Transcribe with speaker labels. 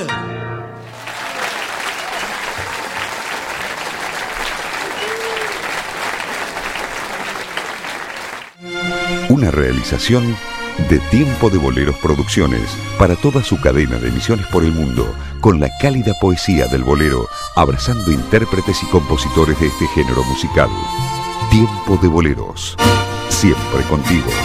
Speaker 1: Una realización de Tiempo de Boleros Producciones para toda su cadena de emisiones por el mundo, con la cálida poesía del bolero, abrazando intérpretes y compositores de este género musical. Tiempo de Boleros, siempre contigo.